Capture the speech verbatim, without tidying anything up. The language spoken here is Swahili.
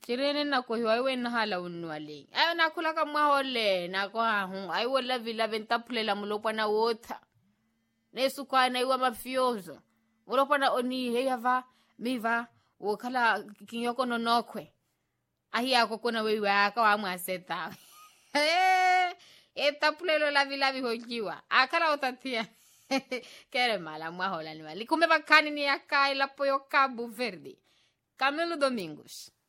Chirene na ko hiwa iwe na hala unwale. Ayo na kula ka mwahole na ko hahun. Ayo wala vila venta pulela mulopa na wota. Nesu kwa na iwa mafiozo. Mulopa na oni heya va, miva, wakala kinyoko no nokwe. Ahi ako kuna wewe aka wa mwaseta. Eh, eta pulelo la vila vihojiwa. Akala otatia. Kere mala mwahola ni wali. Kumbe bakani ni akai la poyo Cabo Verde. Camilo Domingos.